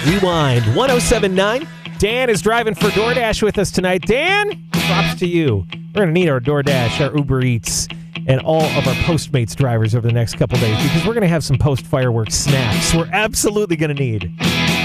Rewind 1079. Dan is driving for DoorDash with us tonight. Dan, props to you. We're going to need our DoorDash, our Uber Eats, and all of our Postmates drivers over the next couple days because we're going to have some post-fireworks snacks we're absolutely going to need.